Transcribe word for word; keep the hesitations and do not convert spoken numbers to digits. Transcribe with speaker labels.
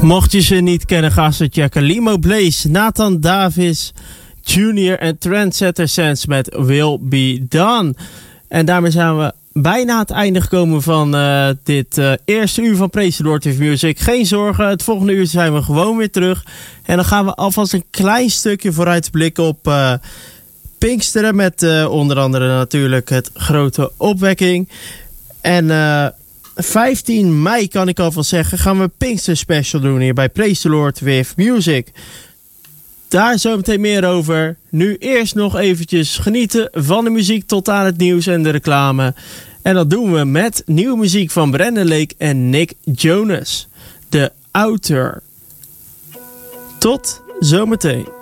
Speaker 1: Mocht je ze niet kennen, ga ze checken. Limo Blaze, Nathan Davis junior en Trendsetter Sense met Will Be Done. En daarmee zijn we bijna aan het einde gekomen van uh, dit uh, eerste uur van Praise the Lord with Music. Geen zorgen, het volgende uur zijn we gewoon weer terug. En dan gaan we alvast een klein stukje vooruit blikken op uh, Pinksteren. Met uh, onder andere natuurlijk het grote opwekking. En uh, vijftien mei kan ik alvast zeggen, gaan we Pinkster Special doen hier bij Praise the Lord with Music. Daar zo meteen meer over. Nu eerst nog eventjes genieten van de muziek tot aan het nieuws en de reclame. En dat doen we met nieuwe muziek van Brandon Lake en Nick Jonas. The Outer. Tot zometeen.